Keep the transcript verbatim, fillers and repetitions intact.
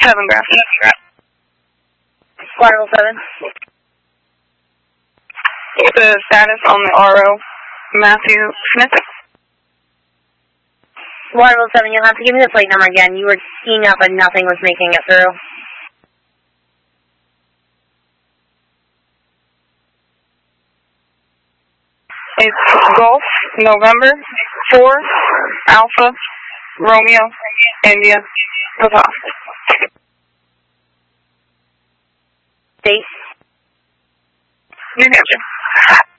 Seven Graph. Squad Level seven. What's the status on the R O, Matthew Smith? Squad Level seven, you'll have to give me the plate number again. You were keying up and nothing was making it through. It's Golf, November, four, Alpha, Romeo, India, Papa. State? New Hampshire.